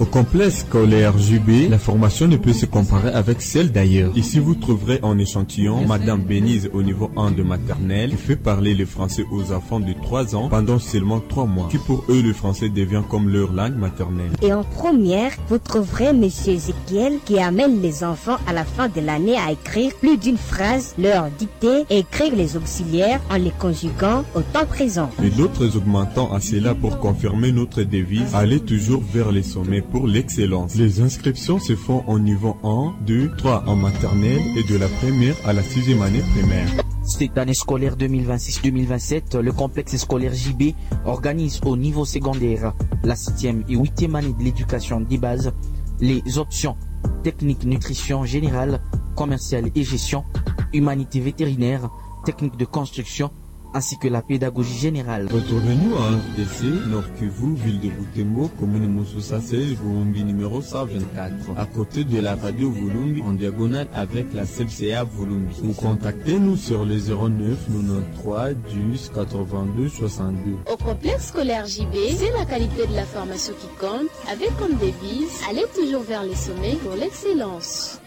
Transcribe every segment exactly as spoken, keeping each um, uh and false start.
complexe scolaire J B, la formation ne peut se comparer avec celle d'ailleurs. Ici, vous trouverez en échantillon Madame Bénise au niveau un de maternelle qui fait parler le français aux enfants de trois ans pendant seulement trois mois, qui pour eux le français devient comme leur langue maternelle. Et en première, vous trouverez Monsieur Ezekiel qui amène les enfants à la fin de l'année à écrire plus d'une phrase, leur dicter et écrire les auxiliaires en les conjuguant au temps présent. Et d'autres augmentant à cela pour confirmer notre devise, aller toujours vers les sommets pour l'excellence. Les inscriptions se font au niveau un, deux, trois en maternelle et de la première à la sixième année primaire. Cette année scolaire deux mille vingt-six deux mille vingt-sept, le complexe scolaire J B organise au niveau secondaire la septième et huitième année de l'éducation des bases, les options technique nutrition générale, commerciale et gestion, humanité vétérinaire, technique de construction, ainsi que la pédagogie générale. Retrouvez-nous à R D C, Nord Kivu, ville de Butembo, commune Moussoussa seize, Volumbi numéro cent vingt-quatre, à côté de la radio Volumbi, en diagonale avec la C L C A Volumbi. Ou contactez-nous sur le zéro neuf quatre-vingt-treize dix quatre-vingt-deux soixante-deux. Au complexe scolaire J B, c'est la qualité de la formation qui compte, avec comme devise, aller toujours vers les sommets pour l'excellence.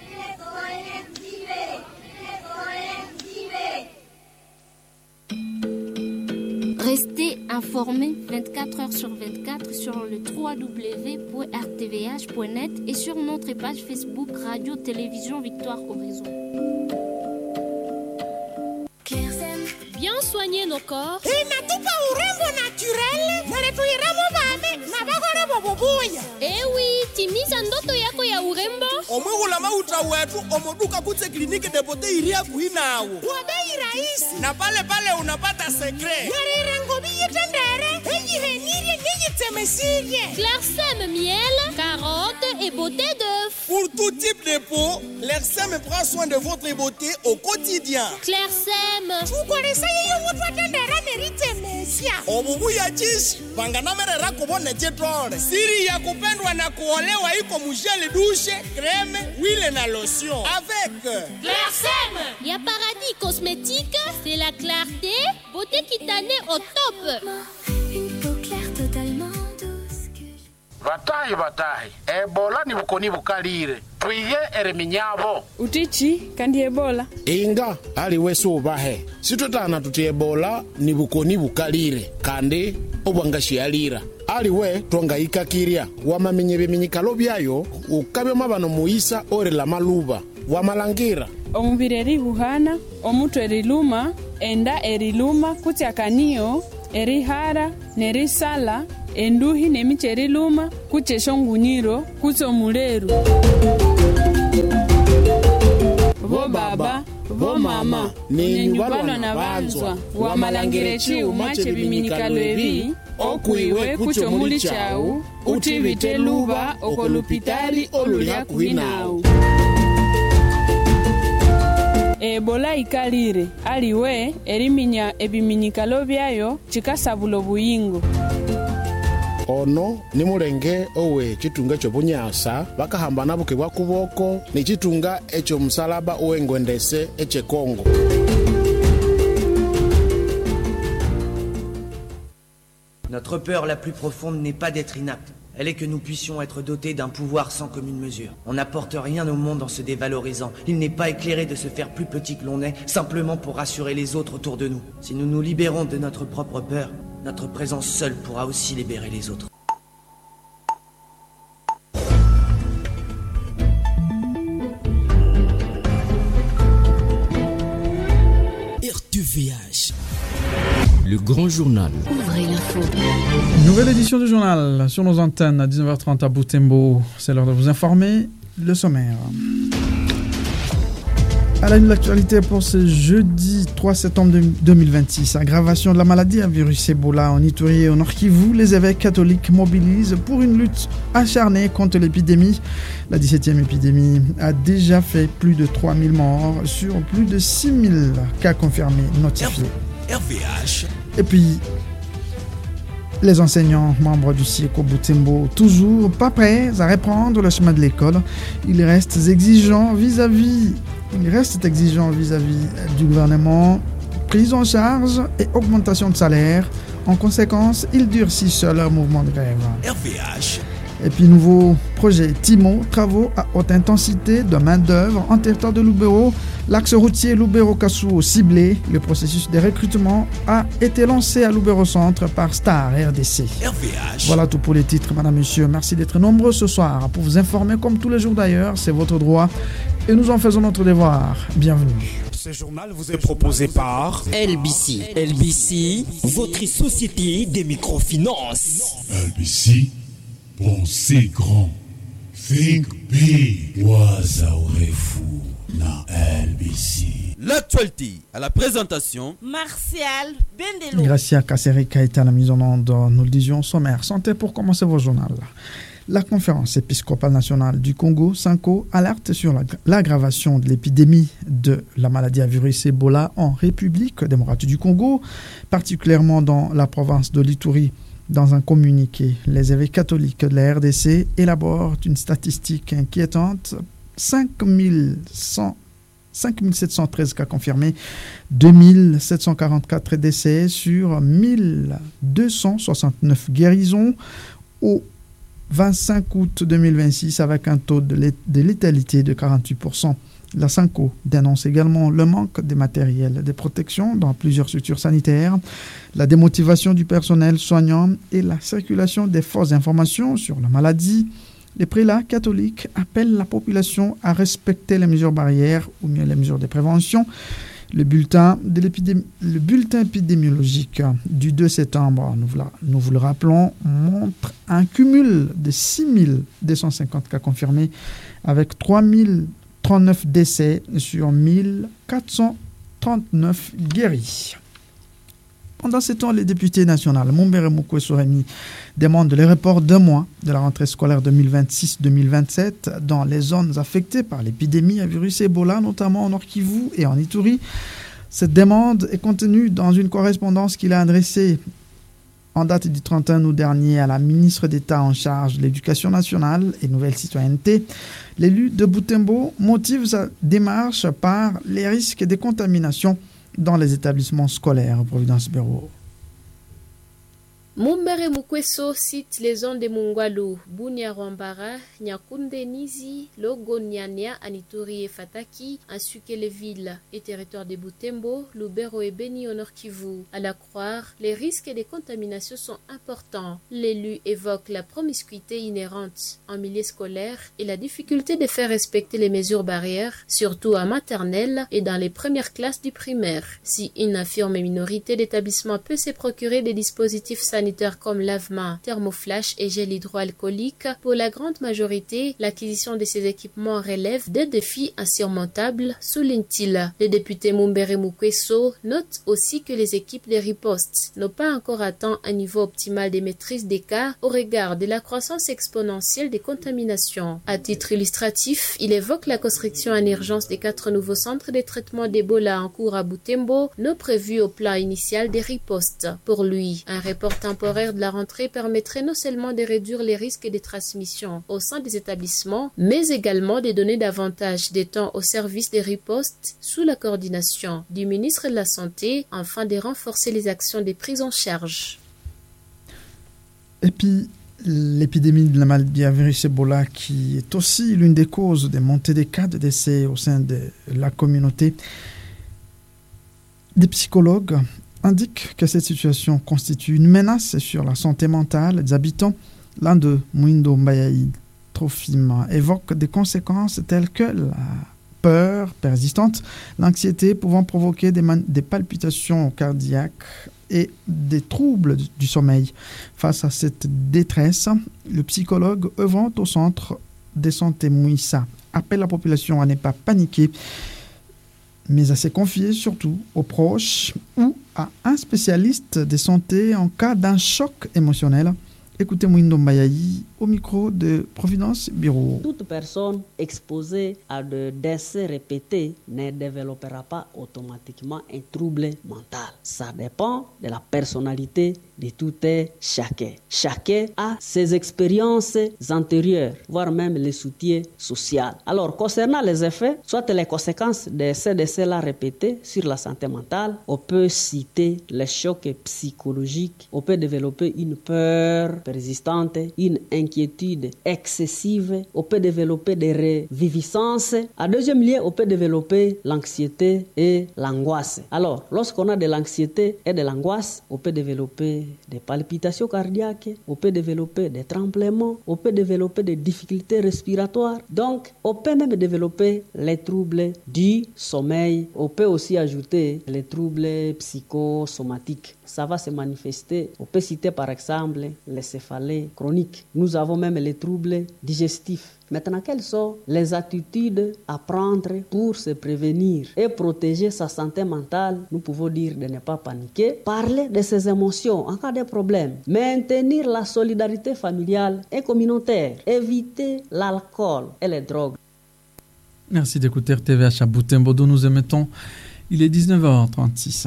Restez informés vingt-quatre heures sur vingt-quatre sur le w w w point r t v h point net et sur notre page Facebook Radio Télévision Victoire Horizon. Bien soigner nos corps. Inatupa urembo naturel na letuiramo vame na bagore bobobuya. Eh oui, timiza ndoto yako ya urembo. Omwegula mauta wetu omoduka kutse kliniki de bote iria kuhinawo. Kwa bei rahisi. Na pale pale unapata secret. Yari rangobi tendere. Eji heniri niji temesirie. Clairsème miel, carotte et beauté d'œuf. Pour tout type de peau, Clairsème prend soin de votre beauté au quotidien. Clairsème. Tukolesa yeyo wotwa tendera nerite mesia. Obubuya chishi, banganamerera kubone jetore. Siri ya kupendwa na kuolewa iko mujele douche, crème, huile na lotion. Avec Clairsème. Ya Paradis Cosmétique, c'est la clarté, beauté cutanée au top. Une peau claire totalement douce que je... Vatahi vatahi, Ebola ni bukoni bukalire. Tuiye ereminyavo. Utichi kandi Ebola. Inga ali wesu ubahe. Situtana tuti Ebola ni bukoni bukalire. Kandi obwangashi alira. Ali we tuanga ikakiria. Wamamenye biminyikalo byayo ukabyo mabano muisa ore la maluba. Wamalangira. Omubiri erihuhana, omutwe eriluma, enda eriluma, kutya kaniyo, erihara, nerisala, enduhi nemiche eriluma, kutya shongunyiro, kutya omuleru. Bo baba, bo mama, nenyubalo na banzwa, wamalangire chiu mache biminyikalo ebi, okuiwe kutya omuli chau, utibite luba, okolupitali olulia kuhinau. Ebola ikalire aliwe eriminya ebiminyikalo byayo chikasabula obuyingo. Ono ni mulenge owe chitunga chobunyasa bakahamba nabuke bwa kuboko ni chitunga echo musalaba owengwendese eche Kongo. Notre peur la plus profonde n'est pas d'être inapte. Elle est que nous puissions être dotés d'un pouvoir sans commune mesure. On n'apporte rien au monde en se dévalorisant. Il n'est pas éclairé de se faire plus petit que l'on est, simplement pour rassurer les autres autour de nous. Si nous nous libérons de notre propre peur, notre présence seule pourra aussi libérer les autres. R T V H, le grand journal. Ouvrez l'info. Nouvelle édition du journal sur nos antennes à dix-neuf heures trente à Butembo. C'est l'heure de vous informer. Le sommaire. À la une de l'actualité pour ce jeudi trois septembre deux mille vingt-six, aggravation de la maladie à virus Ebola en Ituri et au Nord Kivu, les évêques catholiques mobilisent pour une lutte acharnée contre l'épidémie. La dix-septième épidémie a déjà fait plus de trois mille morts sur plus de six mille cas confirmés notifiés. R V H. Et puis, les enseignants membres du C I E C O Butembo, toujours pas prêts à reprendre le chemin de l'école, ils restent exigeants vis-à-vis Ils restent exigeants vis-à-vis du gouvernement, prise en charge et augmentation de salaire. En conséquence, ils durcissent leur mouvement de grève. R V H. Et puis nouveau projet Timo, travaux à haute intensité de main-d'œuvre en territoire de Lubero. L'axe routier Lubero-Kassou ciblé. Le processus de recrutement a été lancé à Lubero Centre par Star R D C. R V H. Voilà tout pour les titres, madame, monsieur. Merci d'être nombreux ce soir pour vous informer comme tous les jours d'ailleurs. C'est votre droit et nous en faisons notre devoir. Bienvenue. Ce journal vous est proposé par L B C. L B C, votre société des microfinances. L B C, pensez grand. Think big. Wazaourefu na L B C. L'actualité à la présentation. Martial Bendelo. Gracia Kasserika est à la mise en onde. Nous le disions sommaire. Santé pour commencer vos journaux. La conférence épiscopale nationale du Congo, Sanko, alerte sur l'aggravation de l'épidémie de la maladie à virus Ebola en République démocratique du Congo, particulièrement dans la province de l'Ituri. Dans un communiqué, les évêques catholiques de la R D C élaborent une statistique inquiétante. cinq mille sept cent treize cas confirmés, deux mille sept cent quarante-quatre décès sur mille deux cent soixante-neuf guérisons au vingt-cinq août deux mille vingt-six avec un taux de létalité de quarante-huit pour cent. La Sanko dénonce également le manque de matériel de protection dans plusieurs structures sanitaires, la démotivation du personnel soignant et la circulation des fausses informations sur la maladie. Les prélats catholiques appellent la population à respecter les mesures barrières ou mieux les mesures de prévention. Le bulletin, de l'épidémie, le bulletin épidémiologique du deux septembre, nous vous, la, nous vous le rappelons, montre un cumul de six mille deux cent cinquante cas confirmés avec trois mille trente-neuf décès sur mille quatre cent trente-neuf guéris. Pendant ce temps, les députés nationaux, Mumbere Mukwesso Remi, demandent le report d'un mois de la rentrée scolaire deux mille vingt-six deux mille vingt-sept dans les zones affectées par l'épidémie à virus Ebola, notamment en Nord-Kivu et en Ituri. Cette demande est contenue dans une correspondance qu'il a adressée en date du trente et un août dernier à la ministre d'État en charge de l'Éducation nationale et Nouvelle Citoyenneté. L'élu de Butembo motive sa démarche par les risques de contamination dans les établissements scolaires. Providence Bureau. Mumbere Mukwesso cite les zones de Mungwalu, Bunyarwambara, Nyakunde Nizi, Logo Nyania, Anituri et Fataki, ainsi que les villes et territoires de Butembo, Lubero et Beni au Nord Kivu. À la croire, les risques de contamination sont importants. L'élu évoque la promiscuité inhérente en milieu scolaire et la difficulté de faire respecter les mesures barrières, surtout en maternelle et dans les premières classes du primaire. Si une infirme minorité d'établissements peut se procurer des dispositifs sanitaires comme lavement, thermoflash et gel hydroalcoolique, pour la grande majorité, l'acquisition de ces équipements relève des défis insurmontables, souligne-t-il. Le député Mumbere Mukwesso note aussi que les équipes de riposte n'ont pas encore atteint un niveau optimal de maîtrise des cas au regard de la croissance exponentielle des contaminations. À titre illustratif, il évoque la construction en urgence des quatre nouveaux centres de traitement d'Ebola en cours à Butembo, non prévus au plan initial des ripostes. Pour lui, un report temporaire de la rentrée permettrait non seulement de réduire les risques de transmission au sein des établissements, mais également de donner davantage de temps au service des ripostes sous la coordination du ministre de la Santé, afin de renforcer les actions de prise en charge. Et puis, l'épidémie de la maladie à virus Ebola, qui est aussi l'une des causes des montées des cas de décès au sein de la communauté. Des psychologues indique que cette situation constitue une menace sur la santé mentale des habitants. L'un de Mwindo Mbayaï Trofim évoque des conséquences telles que la peur persistante, l'anxiété pouvant provoquer des, man- des palpitations cardiaques et des troubles du sommeil. Face à cette détresse, le psychologue œuvrant au centre de santé Mouissa appelle la population à ne pas paniquer, mais à se confier surtout aux proches ou à un spécialiste de santé en cas d'un choc émotionnel. Écoutez Mwindo Mbayaï au micro de Providence Bureau. Toute personne exposée à des décès répétés ne développera pas automatiquement un trouble mental. Ça dépend de la personnalité de tout et chacun. Chacun a ses expériences antérieures, voire même les soutiens sociaux. Alors, concernant les effets, soit les conséquences de ces décès-là répétés sur la santé mentale, on peut citer les chocs psychologiques, on peut développer une peur persistante, une inquiétude inquiétudes excessives, on peut développer des réviviscences. En deuxième lieu, on peut développer l'anxiété et l'angoisse. Alors, lorsqu'on a de l'anxiété et de l'angoisse, on peut développer des palpitations cardiaques, on peut développer des tremblements, on peut développer des difficultés respiratoires. Donc, on peut même développer les troubles du sommeil. On peut aussi ajouter les troubles psychosomatiques. Ça va se manifester. On peut citer par exemple les céphalées chroniques. Nous avons même les troubles digestifs. Maintenant, quelles sont les attitudes à prendre pour se prévenir et protéger sa santé mentale? Nous pouvons dire de ne pas paniquer, parler de ses émotions en cas de problème, maintenir la solidarité familiale et communautaire, éviter l'alcool et les drogues. Merci d'écouter R T V H à Butembo, d'où nous émettons. Il est dix-neuf heures trente-six.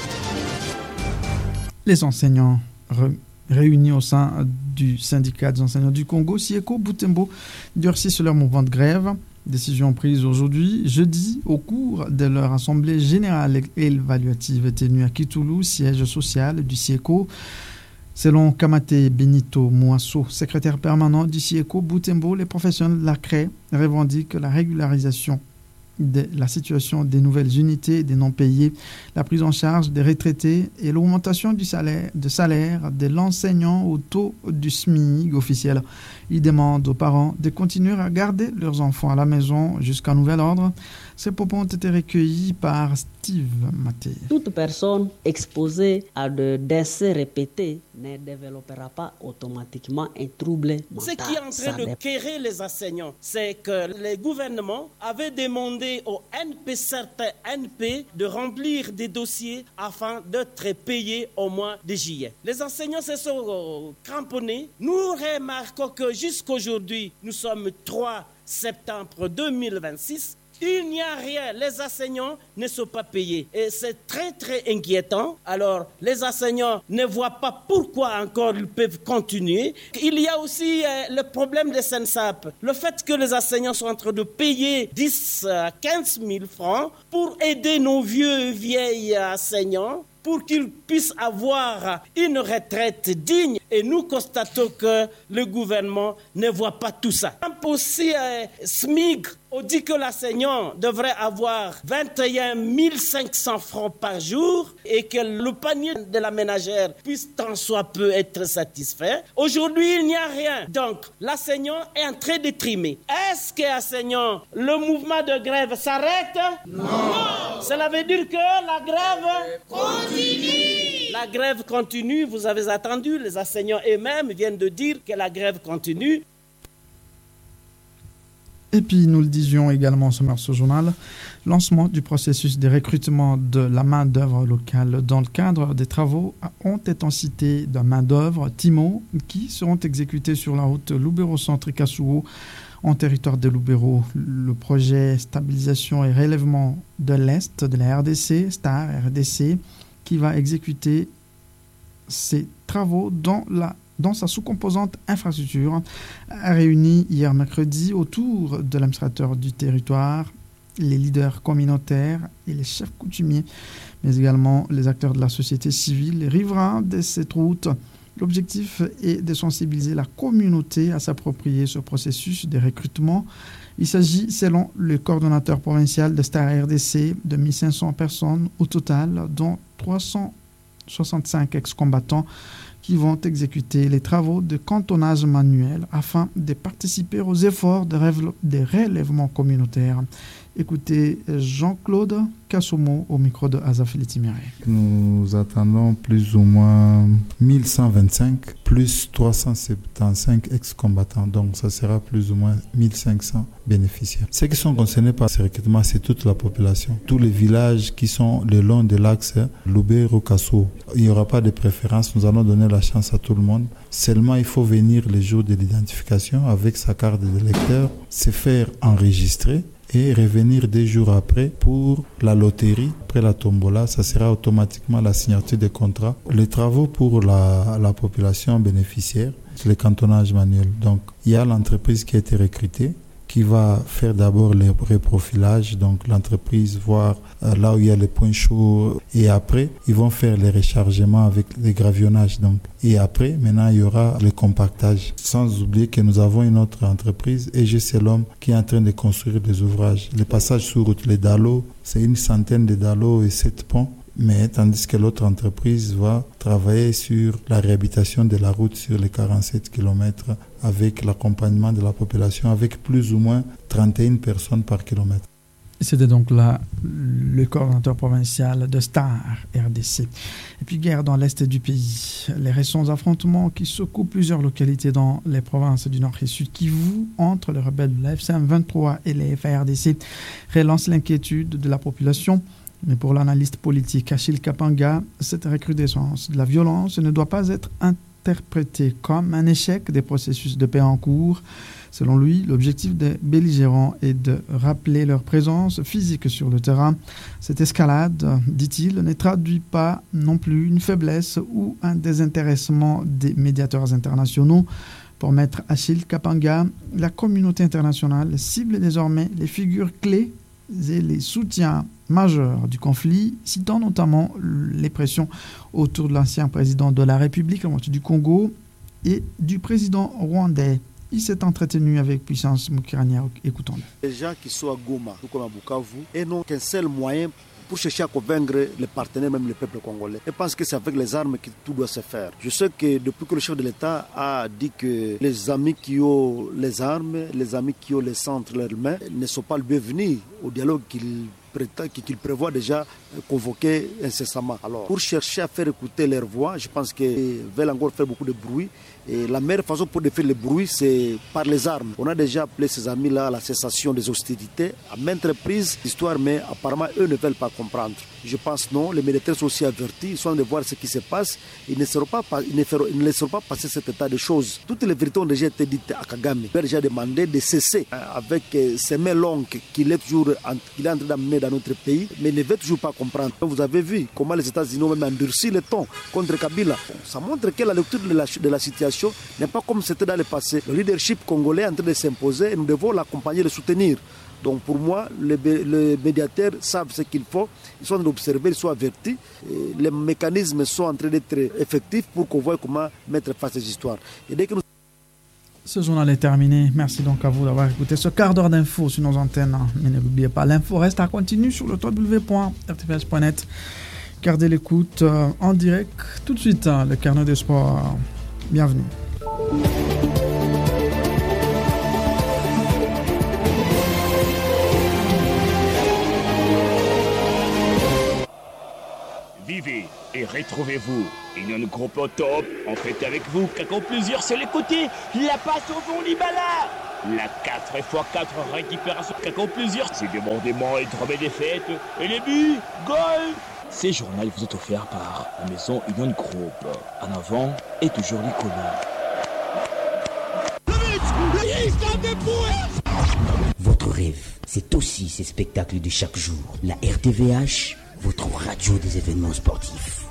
Les enseignants re- réunis au sein du syndicat des enseignants du Congo, Sieko Butembo, durcissent leur mouvement de grève. Décision prise aujourd'hui, jeudi, au cours de leur assemblée générale et évaluative tenue à Kitoulou, siège social du Sieko. Selon Kamate Benito Mouasso, secrétaire permanent du Sieko Butembo, les professionnels de la C R E revendiquent la régularisation de la situation des nouvelles unités des non-payés, la prise en charge des retraités et l'augmentation du salaire, de salaire de l'enseignant au taux du S M I G officiel. Ils demandent aux parents de continuer à garder leurs enfants à la maison jusqu'à nouvel ordre. Ces propos ont été recueillis par Steve Maté. Toute personne exposée à de décès répétés ne développera pas automatiquement un trouble mental. Ce qui est en train de quérir les enseignants, c'est que le gouvernement avait demandé au N P, certains N P, de remplir des dossiers afin d'être payés au mois de juillet. Les enseignants se sont cramponnés. Nous remarquons que jusqu'aujourd'hui, nous sommes trois septembre deux mille vingt-six, il n'y a rien, les enseignants ne sont pas payés et c'est très très inquiétant. Alors les enseignants ne voient pas pourquoi encore ils peuvent continuer. Il y a aussi euh, le problème des SENSAP, le fait que les enseignants sont en train de payer dix à quinze mille francs pour aider nos vieux vieilles enseignants, pour qu'ils puissent avoir une retraite digne. Et nous constatons que le gouvernement ne voit pas tout ça. Aussi, euh, S M I G, on dit que l'enseignant devrait avoir vingt et un mille cinq cents francs par jour et que le panier de la ménagère puisse tant soit peu être satisfait. Aujourd'hui, il n'y a rien. Donc, l'enseignant est en train de trimer. Est-ce que, enseignant, le mouvement de grève s'arrête? Non. Non. Cela veut dire que la grève continue. La grève continue, vous avez attendu, les enseignants eux-mêmes viennent de dire que la grève continue. Et puis, nous le disions également ce morceau journal, lancement du processus de recrutement de la main-d'œuvre locale dans le cadre des travaux à haute intensité de main-d'œuvre Timo qui seront exécutés sur la route Lubero-Centre-Kasuo en territoire de Lubero. Le projet stabilisation et relèvement de l'Est de la R D C, Star R D C, qui va exécuter ces travaux dans la dans sa sous-composante infrastructure, a réuni hier mercredi autour de l'administrateur du territoire, les leaders communautaires et les chefs coutumiers, mais également les acteurs de la société civile, les riverains de cette route. L'objectif est de sensibiliser la communauté à s'approprier ce processus de recrutement. Il s'agit, selon le coordonnateur provincial de Star R D C, de mille cinq cents personnes au total, dont trois cent soixante-cinq ex-combattants qui vont exécuter les travaux de cantonnage manuel afin de participer aux efforts de, rév- de relèvement communautaire. Écoutez Jean-Claude Kassomo au micro de Azafeli Timéré. Nous attendons plus ou moins mille cent vingt-cinq plus trois cent soixante-quinze ex-combattants. Donc ça sera plus ou moins mille cinq cents bénéficiaires. Ceux qui sont concernés par ce recrutement, c'est toute la population. Tous les villages qui sont le long de l'axe Lubero-Kasuo. Il n'y aura pas de préférence. Nous allons donner la chance à tout le monde. Seulement, il faut venir le jour de l'identification avec sa carte d'électeur, se faire enregistrer et revenir des jours après pour la loterie. Après la tombola, ça sera automatiquement la signature des contrats. Les travaux pour la, la population bénéficiaire, c'est le cantonnage manuel. Donc, il y a l'entreprise qui a été recrutée, qui va faire d'abord le reprofilage, donc l'entreprise voir euh, là où il y a les points chauds, et après ils vont faire les rechargements avec les gravionnages. Donc, et après, maintenant il y aura le compactage. Sans oublier que nous avons une autre entreprise, E G C L'Homme, qui est en train de construire des ouvrages. Les passages sur route, les dallos, c'est une centaine de dallos et sept ponts. Mais tandis que l'autre entreprise va travailler sur la réhabilitation de la route sur les quarante-sept kilomètres avec l'accompagnement de la population, avec plus ou moins trente et une personnes par kilomètre. C'était donc là le coordinateur provincial de Star R D C. Et puis guerre dans l'est du pays. Les récents affrontements qui secouent plusieurs localités dans les provinces du nord et sud Kivu entre les rebelles de la F C M vingt-trois et les F A R D C relancent l'inquiétude de la population. Mais pour l'analyste politique Achille Kapanga, cette recrudescence de la violence ne doit pas être interprétée comme un échec des processus de paix en cours. Selon lui, l'objectif des belligérants est de rappeler leur présence physique sur le terrain. Cette escalade, dit-il, ne traduit pas non plus une faiblesse ou un désintéressement des médiateurs internationaux. Pour maître Achille Kapanga, la communauté internationale cible désormais les figures clés et les soutiens majeurs du conflit, citant notamment les pressions autour de l'ancien président de la République du Congo et du président rwandais. Il s'est entretenu avec Puissance Mukirania. Écoutons-le. Les gens qui sont à Goma, tout comme à Bukavu, et n'ont qu'un seul moyen pour chercher à convaincre les partenaires, même le peuple congolais. Je pense que c'est avec les armes que tout doit se faire. Je sais que depuis que le chef de l'État a dit que les amis qui ont les armes, les amis qui ont les centres leurs mains, ne sont pas le bienvenu au dialogue qu'il qu'il prévoit déjà convoquer incessamment. Alors, pour chercher à faire écouter leur voix, je pense qu'ils veulent encore faire beaucoup de bruit. Et la meilleure façon pour défaire le bruit, c'est par les armes. On a déjà appelé ces amis-là à la cessation des hostilités à maintes reprises, histoire, mais apparemment, eux ne veulent pas comprendre. Je pense non, les militaires sont aussi avertis, ils sont en train de voir ce qui se passe. Ils ne, seront pas, ils ne, feront, ils ne laisseront pas passer cet état de choses. Toutes les vérités ont déjà été dites à Kagame. Il a déjà demandé de cesser avec ces mains longues qu'il est toujours qu'il est en train d'amener dans notre pays, mais il ne veut toujours pas comprendre. Vous avez vu comment les États-Unis ont même endurci le ton contre Kabila. Ça montre que la lecture de la, de la situation n'est pas comme c'était dans le passé. Le leadership congolais est en train de s'imposer et nous devons l'accompagner, le soutenir. Donc pour moi, les, les médiateurs savent ce qu'il faut, ils sont en train d'observer, ils sont avertis, et les mécanismes sont en train d'être effectifs pour qu'on voit comment mettre face à ces histoires. Et dès que nous... Ce journal est terminé. Merci donc à vous d'avoir écouté ce quart d'heure d'infos sur nos antennes. Mais n'oubliez pas, l'info reste à continuer sur le w w w point r t v h point net. Gardez l'écoute euh, en direct tout de suite, hein, le carnet des sports. Bienvenue. Vivez et retrouvez-vous. Union Groupe au top, on fait avec vous, Kako plusieurs sur les côtés, la passe au fond Libala. La quatre fois quatre récupération Kako plusieurs, c'est débordement et drôme des fêtes, et les buts, goal. Ces journaux vous est offert par la maison Union Groupe. En avant et toujours l'icône. Votre rêve, c'est aussi ces spectacles de chaque jour. La R T V H, votre radio des événements sportifs.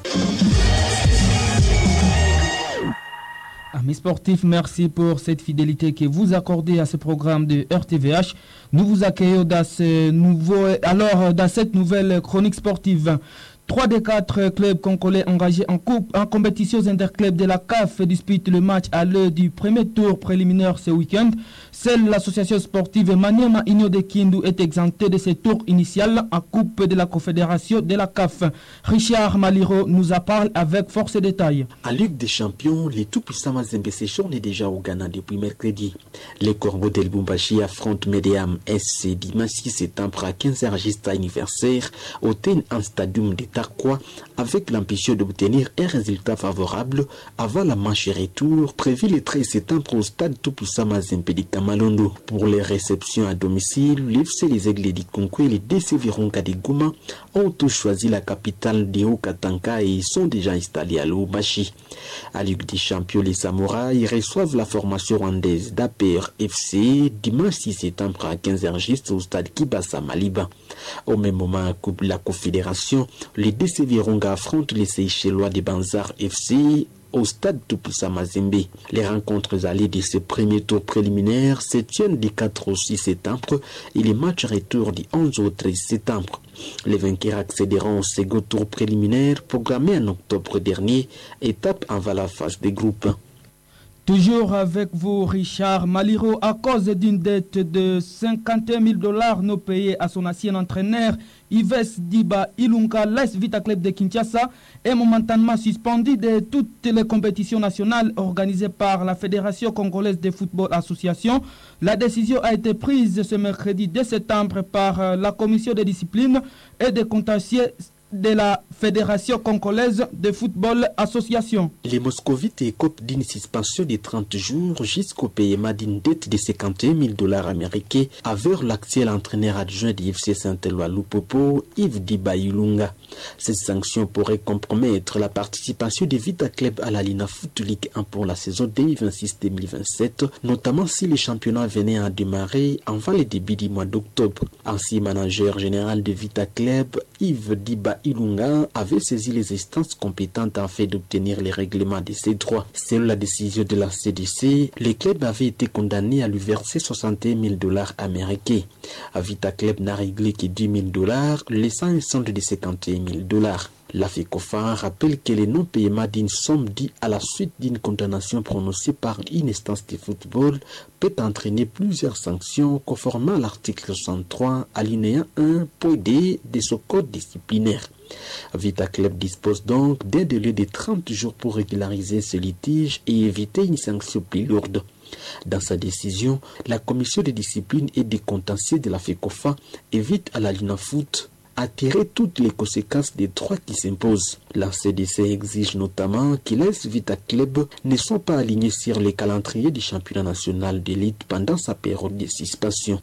Amis sportifs, merci pour cette fidélité que vous accordez à ce programme de R T V H. Nous vous accueillons dans, ce nouveau, alors, dans cette nouvelle chronique sportive. Trois des quatre clubs congolais engagés en, coupe, en compétitions interclubs de la C A F disputent le match à l'heure du premier tour préliminaire ce week-end. Seule l'association sportive Maniema Union de Kindu est exemptée de ce tour initial en coupe de la confédération de la C A F. Richard Maliro nous en parle avec force et détails. En Ligue des Champions, les tout-puissants Mazembe Sechon est déjà au Ghana depuis mercredi. Les Corbeaux de Lubumbashi affrontent Mediam S C dimanche six septembre à quinze heures juste anniversaire au Ten en Stadium de Tarkwa avec l'ambition d'obtenir un résultat favorable avant la manche retour prévue le treize septembre au stade tout-puissant Mazembe de Kamalondo. Pour les réceptions à domicile, l'F C Les Aigles du Congo et les D C Virunga de Goma ont tous choisi la capitale de Haut-Katanga et sont déjà installés à Lubumbashi. À Ligue des Champions, les Samouraïs reçoivent la formation rwandaise d'A P R F C dimanche six septembre à quinze heures juste au stade Kibasa Maliba. Au même moment, à Coupe la Confédération, les D C Virunga affrontent les Seychellois de Banzar F C au stade Tupisa Mazembe. Les rencontres allées de ce premier tour préliminaire se tiennent du quatre au six septembre et les matchs retour du onze au treize septembre. Les vainqueurs accéderont au second tour préliminaire programmé en octobre dernier, étape avant la phase des groupes. Toujours avec vous, Richard Maliro. À cause d'une dette de cinquante et un mille dollars non payée à son ancien entraîneur, Yves Diba Ilunga, l'A S Vita Club de Kinshasa, est momentanément suspendu de toutes les compétitions nationales organisées par la Fédération congolaise de football association. La décision a été prise ce mercredi deux septembre par la commission de discipline et de contentieux de la Fédération congolaise de football association. Les moscovites écopent d'une suspension de trente jours jusqu'au paiement d'une dette de cinquante et un mille dollars américains avec l'actuel entraîneur adjoint du F C Saint-Éloi Lupopo, Yves Diba Ilunga. Cette sanction pourrait compromettre la participation de Vita Club à la Lina Foot League un pour la saison deux mille vingt-six deux mille vingt-sept, notamment si le championnat venait à démarrer avant le début du mois d'octobre. Ainsi, manager général de Vita Club, Yves Diba Ilunga avait saisi les instances compétentes afin d'obtenir les règlements de ses droits. Selon la décision de la C D C, le club avait été condamné à lui verser soixante et un mille dollars américains. À Vita Club n'a réglé que dix mille dollars, laissant un solde de cinquante et un mille dollars. La FECOFA rappelle que le non-paiement d'une somme due à la suite d'une condamnation prononcée par une instance de football peut entraîner plusieurs sanctions conformément à l'article soixante-trois, alinéa un, point D de ce code disciplinaire. Vita Club dispose donc d'un délai de trente jours pour régulariser ce litige et éviter une sanction plus lourde. Dans sa décision, la commission de discipline et des contentieux de la FECOFA évite à la Linafoot à tirer toutes les conséquences des droits qui s'imposent. La C D C exige notamment que l'A S Vita Club ne soit pas aligné sur les calendriers du championnat national d'élite pendant sa période de suspension.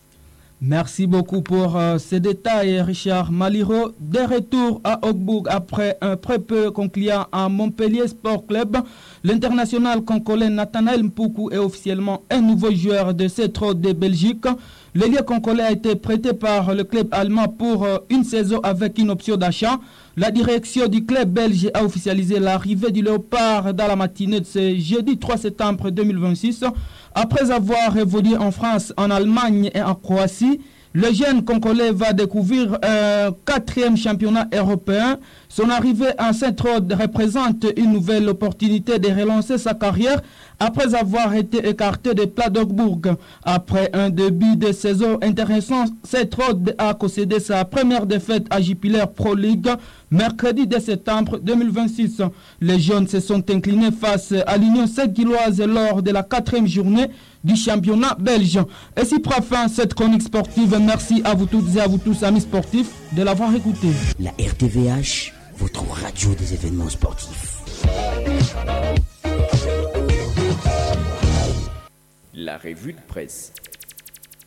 Merci beaucoup pour euh, ces détails, Richard Maliro. De retour à Ogbourg après un pré-peu concluant à Montpellier Sport Club, l'international congolais Nathanaël Mpoukou est officiellement un nouveau joueur de Cetro de Belgique. L'ailier congolais a été prêté par le club allemand pour euh, une saison avec une option d'achat. La direction du club belge a officialisé l'arrivée du Léopard dans la matinée de ce jeudi trois septembre deux mille vingt-six. Après avoir évolué en France, en Allemagne et en Croatie, le jeune Congolais va découvrir un quatrième championnat européen. Son arrivée en Saint-Rode représente une nouvelle opportunité de relancer sa carrière après avoir été écarté des Plats d'Ogbourg. Après un début de saison intéressant, Saint-Rode a concédé sa première défaite à Jupiler Pro League mercredi deux septembre deux mille vingt-six. Les jeunes se sont inclinés face à l'Union Saint-Gilloise lors de la quatrième journée du championnat belge. Et si prend fin cette chronique sportive, merci à vous toutes et à vous tous, amis sportifs, de l'avoir écouté. La R T V H, votre radio des événements sportifs. La revue de presse.